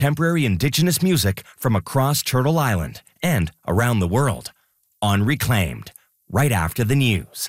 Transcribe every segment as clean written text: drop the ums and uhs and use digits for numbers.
Contemporary Indigenous music from across Turtle Island and around the world on Reclaimed, right after the news.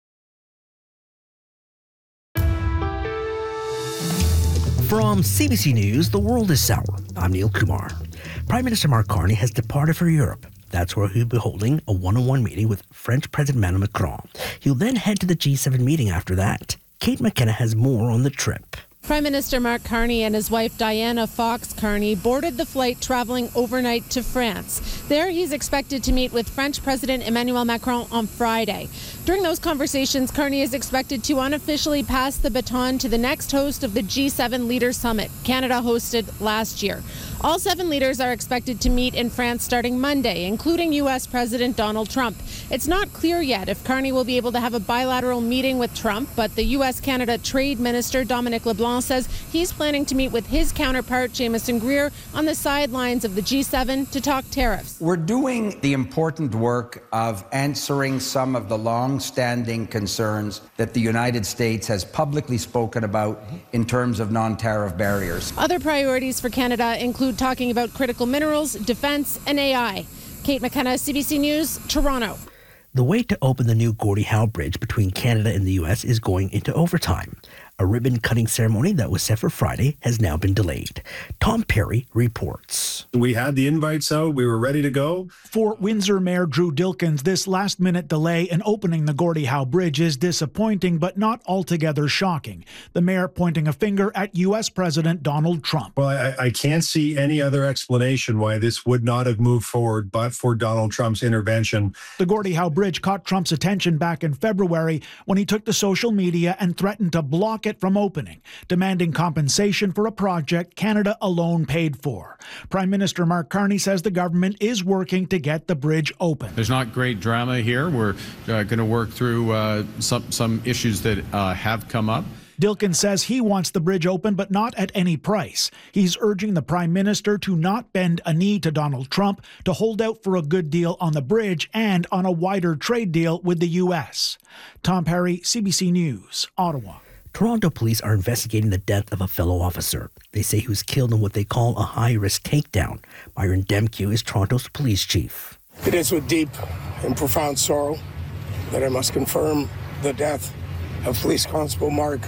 From CBC News, the world is sour. I'm Neil Kumar. Prime Minister Mark Carney has departed for Europe. That's where he'll be holding a one-on-one meeting with French President Emmanuel Macron. He'll then head to the G7 meeting after that. Kate McKenna has more on the trip. Prime Minister Mark Carney and his wife Diana Fox Carney boarded the flight traveling overnight to France. There he's expected to meet with French President Emmanuel Macron on Friday. During those conversations, Carney is expected to unofficially pass the baton to the next host of the G7 Leaders Summit, Canada hosted last year. All 7 leaders are expected to meet in France starting Monday, including U.S. President Donald Trump. It's not clear yet if Carney will be able to have a bilateral meeting with Trump, but the U.S.-Canada Trade Minister Dominic LeBlanc says he's planning to meet with his counterpart, Jamieson Greer, on the sidelines of the G7 to talk tariffs. We're doing the important work of answering some of the long-standing concerns that the United States has publicly spoken about in terms of non-tariff barriers. Other priorities for Canada include talking about critical minerals, defense, and AI. Kate McKenna, CBC News, Toronto. The wait to open the new Gordie Howe Bridge between Canada and the U.S. is going into overtime. A ribbon-cutting ceremony that was set for Friday has now been delayed. Tom Perry reports. We had the invites out. We were ready to go. For Windsor Mayor Drew Dilkens, this last-minute delay in opening the Gordie Howe Bridge is disappointing, but not altogether shocking. The mayor pointing a finger at U.S. President Donald Trump. Well, I can't see any other explanation why this would not have moved forward but for Donald Trump's intervention. The Gordie Howe Bridge caught Trump's attention back in February when he took to social media and threatened to block it from opening, demanding compensation for a project Canada alone paid for. Prime Minister Mark Carney says the government is working to get the bridge open. There's not great drama here. We're going to work through some issues that have come up. Dilkens says he wants the bridge open, but not at any price. He's urging the Prime Minister to not bend a knee to Donald Trump, to hold out for a good deal on the bridge and on a wider trade deal with the U.S. Tom Perry, CBC News, Ottawa. Toronto police are investigating the death of a fellow officer. They say he was killed in what they call a high-risk takedown. Myron Demke is Toronto's police chief. It is with deep and profound sorrow that I must confirm the death of Police Constable Mark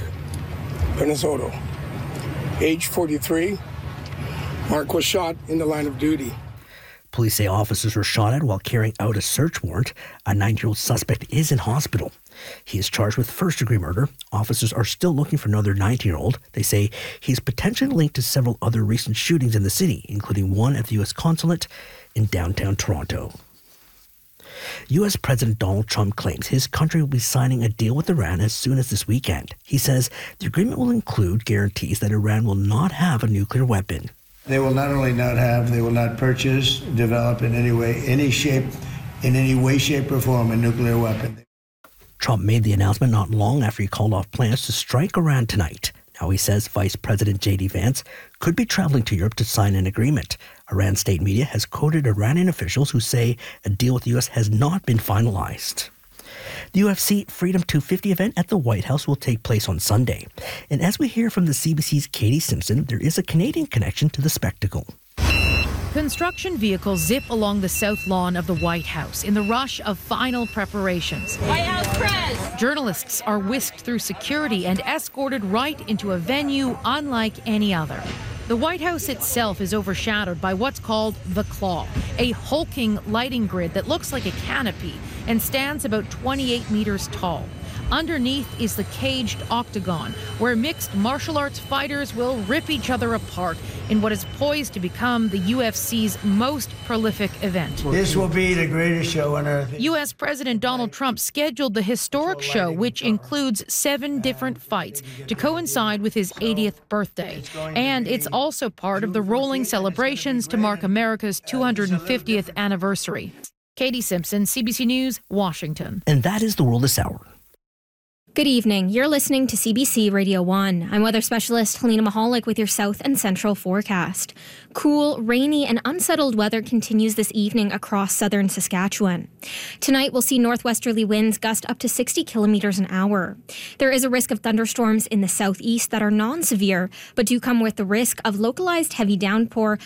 Pinizzotto. Age 43, Mark was shot in the line of duty. Police say officers were shot at while carrying out a search warrant. A 9-year-old suspect is in hospital. He is charged with first-degree murder. Officers are still looking for another 19-year-old. They say he's potentially linked to several other recent shootings in the city, including one at the U.S. consulate in downtown Toronto. U.S. President Donald Trump claims his country will be signing a deal with Iran as soon as this weekend. He says the agreement will include guarantees that Iran will not have a nuclear weapon. They will not only not have, they will not purchase, develop in any way, any shape, in any way, shape, or form a nuclear weapon. Trump made the announcement not long after he called off plans to strike Iran tonight. Now he says Vice President J.D. Vance could be traveling to Europe to sign an agreement. Iran state media has quoted Iranian officials who say a deal with the U.S. has not been finalized. The UFC Freedom 250 event at the White House will take place on Sunday. And as we hear from the CBC's Katie Simpson, there is a Canadian connection to the spectacle. Construction vehicles zip along the south lawn of the White House in the rush of final preparations. White House press! Journalists are whisked through security and escorted right into a venue unlike any other. The White House itself is overshadowed by what's called the Claw, a hulking lighting grid that looks like a canopy and stands about 28 meters tall. Underneath is the caged octagon, where mixed martial arts fighters will rip each other apart in what is poised to become the UFC's most prolific event. This will be the greatest show on earth. U.S. President Donald Trump scheduled the historic show, which includes 7 different fights, to coincide with his 80th birthday. And it's also part of the rolling celebrations to mark America's 250th anniversary. Katie Simpson, CBC News, Washington. And that is the world this hour. Good evening. You're listening to CBC Radio 1. I'm weather specialist Helena Mahalik with your south and central forecast. Cool, rainy, and unsettled weather continues this evening across southern Saskatchewan. Tonight, we'll see northwesterly winds gust up to 60 kilometers an hour. There is a risk of thunderstorms in the southeast that are non-severe, but do come with the risk of localized heavy downpour